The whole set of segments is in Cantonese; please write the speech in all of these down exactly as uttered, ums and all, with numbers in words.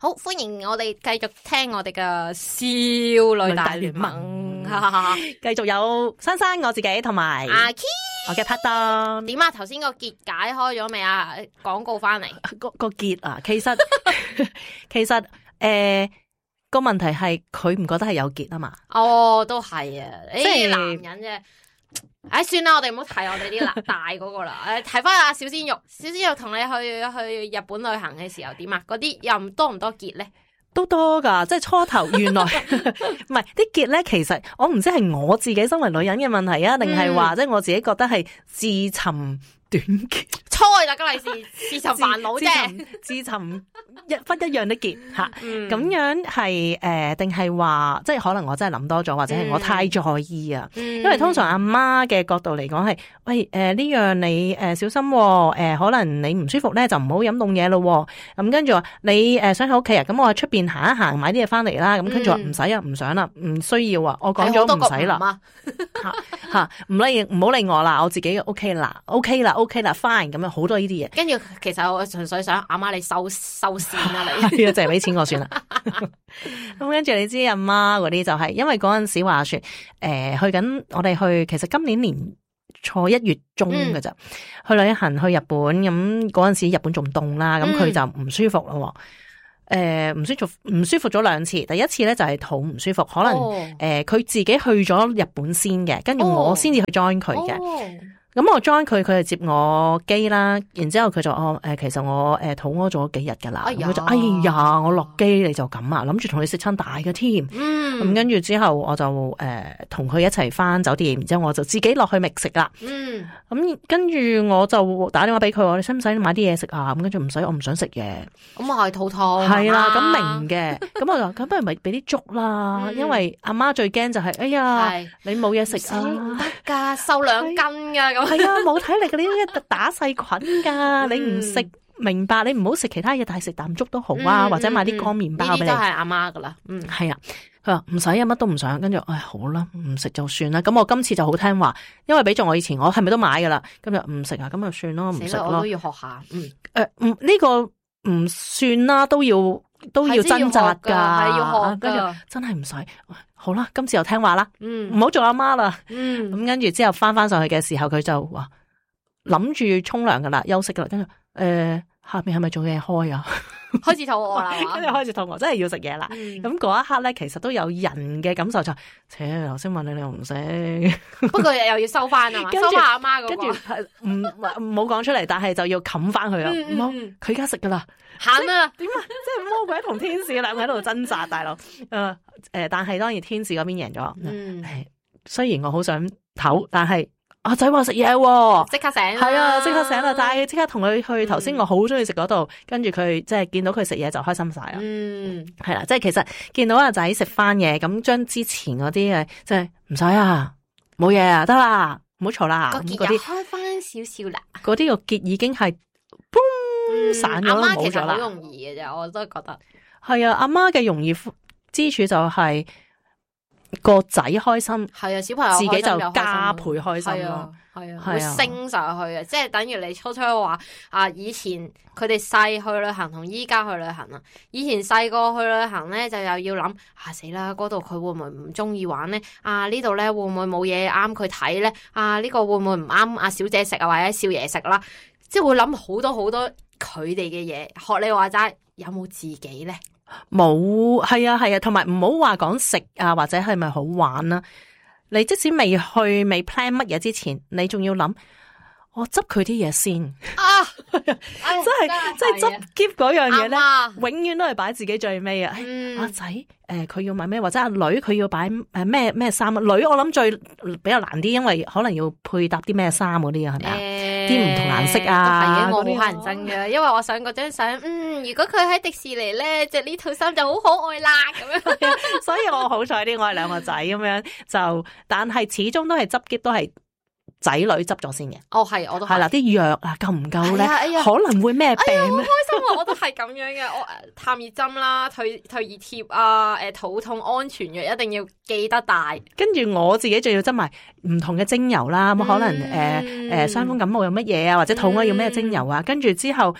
好，歡迎我哋繼續聽我哋嘅少女大聯盟， 繼續有珊珊我自己同埋阿 Key， 我嘅拍檔。 點啊？頭先個結解開咗未啊？廣告翻嚟， 個個結啊，其實其實誒個問題係佢唔覺得係有結啊嘛。 哦，都係啊， 即係男人啫。唉、哎，算啦，我哋唔好睇我哋啲大嗰個啦。誒，睇翻阿小鮮肉，小鮮肉同你去去日本旅行嘅時候點啊？嗰啲又唔多唔多結咧？ 都多噶，即係初頭原來唔係啲結咧。其實我唔知係我自己身為女人嘅問題啊，定係話即係我自己覺得係自尋短結。 初就梗係是自尋煩惱啫， 自尋一不一樣的結吓，咁、 嗯、 樣係誒，定係話即係可能我真係諗多咗，或者係我太在意啊、嗯。因為通常阿媽嘅角度嚟講係，喂誒呢、呃、樣你誒、呃、小心、哦，誒、呃、可能你唔舒服咧就唔好飲凍嘢咯。咁跟住話你誒、呃、想喺屋企啊，咁我喺出邊行一行，買啲嘢翻嚟啦。咁跟住話唔使啊，唔想啦，唔需要啊，我講咗唔使啦。吓吓，唔理唔好理我啦，我自己 OK 啦 ，OK 啦 ，OK 啦 ，fine 咁樣好多呢啲嘢。 跟住其實我純粹想阿媽你收收線啦，你係啊，就係俾錢我算啦。咁跟住你知阿媽嗰啲就係、是，因為嗰陣時話說，誒、呃、去緊我哋去，其實今年年初一月中㗎咋、嗯，去旅行去日本，咁嗰陣時日本仲凍啦，咁佢就唔舒服咯。誒、呃，唔舒服，唔舒服咗兩次。第一次咧就係肚唔舒服，可能誒佢、哦呃、自己去咗日本先嘅，跟住我先至去 join 佢嘅。哦哦咁我 join 佢，佢就接我機啦，然之後佢就哦誒，其實我誒肚屙咗幾日噶啦，佢、哎、就哎呀，我落機你就咁啊，諗住同你食餐大嘅添，嗯，咁跟住之後我就誒同佢一齊翻酒店，然之後我就自己落去覓食啦，嗯，咁跟住我就打電話俾佢，我你使唔使買啲嘢食啊？咁跟住唔使，我唔想食嘢，咁我係肚痛，係啦，咁明嘅，咁我就咁不如咪俾啲粥啦，嗯、因為阿媽最驚就係、是，哎呀，你冇嘢食啊，唔得噶，瘦兩斤噶。係啊，冇體力嘅，你一打細菌噶，你唔食明白，你唔好食其他嘢，但係食啖粥都好啊，嗯、或者買啲乾麵包俾你。呢啲都係阿媽噶啦，嗯，係啊，佢話唔使啊，乜都唔想，跟住，唉，好啦，唔食就算啦。咁我今次就好聽話，因為比咗我以前，我係咪都買噶啦？今日唔食啊，咁就算咯，唔食咯。我都要學下，嗯，誒、呃，唔、這、呢個唔算啦，都要都要掙扎噶，係要學，跟住真係唔使。好啦，今次又聽話啦，嗯，唔好做阿媽啦，嗯，咁跟住之後翻翻上去嘅時候，佢就話諗住沖涼噶啦，休息噶啦，跟住誒下面係咪仲有嘢開啊？開始肚餓啦，跟住開始肚餓，真係要食嘢啦。咁、嗯、嗰一刻咧，其實都有人嘅感受就，切頭先問你你又唔食，不過又要收翻啊嘛，收翻阿媽嗰個，跟住唔唔好講出嚟，但係就要冚翻佢啊，唔好佢而家食噶啦。行啊！點啊？即係魔鬼同天使兩個喺度掙扎，大佬。誒、呃、誒，但係當然天使嗰邊贏咗。嗯，雖然我好想唞，但係阿仔話食嘢，即刻醒。係啊，即刻醒啦！但係即刻同佢去頭先我好中意食嗰度，跟住佢即係見到佢食嘢就開心晒啊。嗯，係啦，即係其實見到阿仔食翻嘢，咁將之前嗰啲誒，即係唔使啊，冇嘢啊，得啦，唔好嘈啦。個結又開翻少少啦。嗰啲個結已經係。嗯、散咗啦，冇咗啦。好容易嘅啫，我都覺得係啊。阿媽嘅容易之處就係個仔開心，係啊，小朋友自己就加倍開心咯，係啊，會升上去啊。即係等於你初初話啊，以前佢哋細去旅行同依家去旅行啊。以前細個去旅行咧，就又要諗啊，死啦，嗰度佢會唔會唔中意玩咧？啊，呢度咧會唔會冇嘢啱佢睇咧？啊，呢、這個會唔會唔啱阿小姐食啊，或者少爺食啦？即係會諗好多好多佢哋嘅嘢，學你話齋，有冇自己咧？冇，係啊係啊，同埋唔好話講食啊，或者係咪好玩啦？你即使未去未 plan 乜嘢之前，你仲要諗，我執佢啲嘢先啊！真係即係執喼嗰樣嘢咧，永遠都係擺自己最尾啊！阿仔誒，佢要買咩？或者阿女佢要擺誒咩咩衫啊？女我諗最比較難啲，因為可能要配搭啲咩衫嗰啲啊，係咪啊？啲唔同顏色啊，我好乞人憎嘅，因為我上嗰張相，嗯，如果佢喺迪士尼咧，着呢套衫就好可愛啦，咁樣，所以我好彩啲，我係兩個仔咁樣就，但係始終都係執喼都係仔女執咗先嘅。哦，係，我都係啦，啲藥啊夠唔夠咧？可能會咩病咧？好開心啊！我都係咁樣嘅，我探熱針啦、退退熱貼啊、誒肚痛安全藥一定要記得帶。跟住我自己仲要執埋唔同嘅精油啦，咁、嗯、可能誒誒傷風感冒有乜嘢啊，或者肚屙要咩精油啊？跟住之後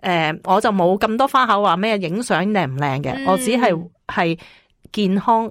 誒，我就冇咁多花口話咩影相靚唔靚嘅，我只係係健康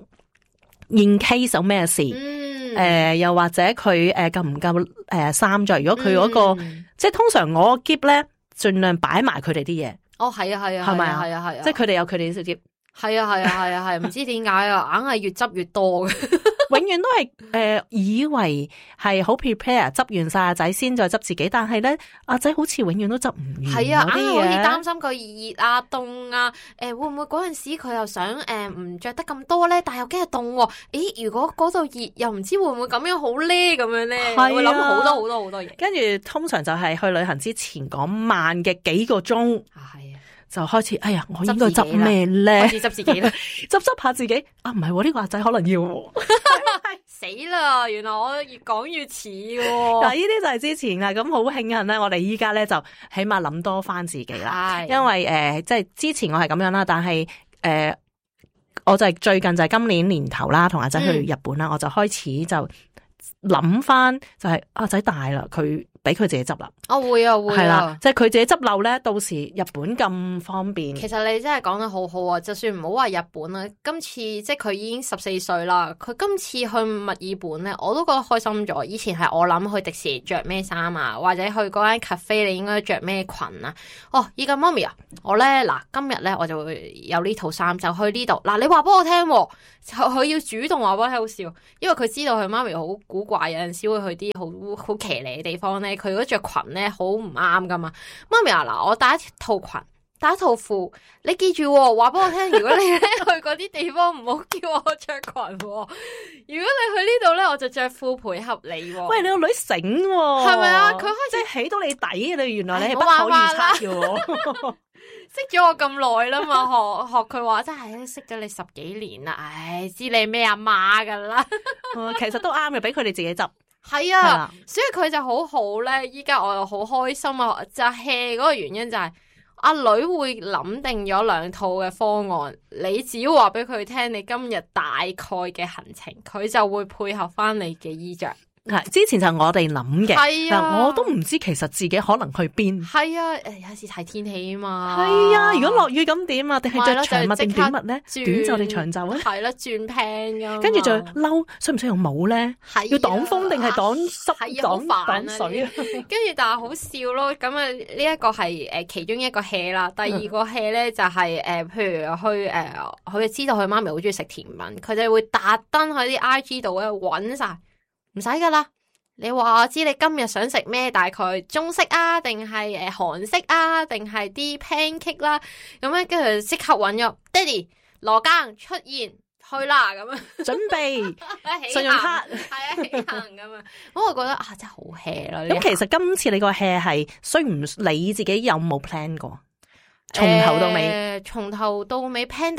in case 有咩事，誒、 嗯呃、又或者佢誒夠唔夠誒衫着，如果佢嗰、那個、嗯、即係通常我個篋咧，盡量擺埋佢哋啲嘢。 哦，係啊，係啊， 係咪啊？ 係啊，係啊， 即係佢哋有佢哋啲篋。 係啊，係啊，係啊，係，唔知點解啊，硬係越執越多嘅。 永遠都係誒、呃，以為係好 prepare， 執完晒阿仔先再執自己，但係咧阿仔好似永遠都執唔完。 係啊，硬係好似擔心佢熱啊、凍啊，誒、呃、會唔會嗰陣時佢又想誒唔着得咁多咧？但係又驚係凍。咦，如果嗰度熱，又唔知會唔會咁樣好咧？咁樣咧，啊、會諗好多好多好多嘢。跟住通常就係去旅行之前嗰慢嘅幾個鐘。係啊。就開始，哎呀，我應該執咩咧？ 開始執自己啦， 執執下自己。啊，唔係喎，呢個阿仔可能要、啊。 死啦！原來我越講越似喎。嗱， 呢啲就係之前啦，咁好慶幸咧，我哋依家咧就起碼諗多翻自己啦。因為誒、呃，即係之前我係咁樣啦，但係誒、呃，我就係最近就係今年年頭啦，同阿仔去日本啦、嗯，我就開始就諗翻，就係阿仔大啦，佢。俾佢自己執啦， 我、哦、會啊會啊，係啦， 即係佢自己執漏咧，到時日本咁方便。 其實你真係講得好好啊！就算唔好話日本啦，今次即係佢已經十四歲啦，佢今次去墨爾本咧，我都覺得開心咗。以前係我諗去迪士尼着咩衫啊，或者去嗰間 cafe 你應該着咩裙啊？哦，依家媽咪啊，我咧嗱今日咧我就會有呢套衫，就去呢度。嗱，你話俾我聽，就佢要主動話俾我聽，好笑，因為佢知道佢媽咪好古怪，有陣時會去啲好好騎呢嘅地方咧，佢如果着裙咧好唔啱噶嘛。媽咪啊，嗱，我帶一套裙，帶一套褲，你記住話俾我聽，如果你咧去嗰啲地方唔好叫我着裙，如果你去呢度咧，我就着褲配合你。 喂，你個女醒喎， 係咪啊？佢開始即係起到你底，你原來你係不可預測嘅。 識咗我咁耐啦嘛，學學佢話真係識咗你十幾年啦，唉，知你咩阿媽噶啦。 其實都啱嘅，俾佢哋自己執。 係啊，所以佢就好好咧。依家我又好開心啊！就 hea 嗰個原因就係、是、阿女會諗定咗兩套嘅方案，你只要話俾佢聽，你今日大概嘅行程，佢就會配合翻你嘅衣着。 係之前就係我哋諗嘅，嗱、啊、我都唔知其實自己可能去邊。 係啊，誒有時睇天氣啊嘛。 係啊，如果落雨咁點啊？定係着長襪定短襪咧？短袖定長袖咧？ 係啦，轉 pan 噶。 跟住就褸，需唔需要用帽咧？ 係要擋風定係擋濕？ 係啊，好煩擋水啊！ 跟住但係好笑咯。咁啊，呢一個係誒其中一個 hea 啦。第二個 hea 咧就係、是、誒、呃，譬如去誒，佢、呃、知道佢媽咪好中意食甜品，佢就會特登喺啲 I G 度咧搵晒。唔使噶啦，你話我知你今日想食咩？大概中式啊，定係誒韓式啊，定係啲 pancake 啦？咁咧跟住即刻揾咗爹哋羅庚出現去啦，咁樣準備信用卡係啊起行咁樣。咁我覺得啊真係好 hea 啦。 咁其實今次你個 hea 係需唔你自己有冇 plan 過？從頭到尾， 呃、從頭到尾 plan